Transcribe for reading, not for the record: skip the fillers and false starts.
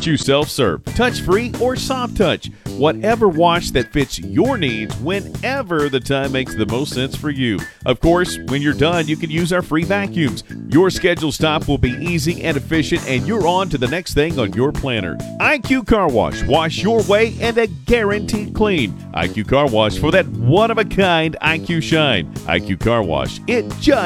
choose self-serve, touch-free, or soft touch. Whatever wash that fits your needs whenever the time makes the most sense for you. Of course, when you're done, you can use our free vacuums. Your scheduled stop will be easy and efficient, and you're on to the next thing on your planner. IQ Car Wash. Wash your way and a guaranteed clean. IQ Car Wash for that one-of-a-kind IQ shine. IQ Car Wash. It just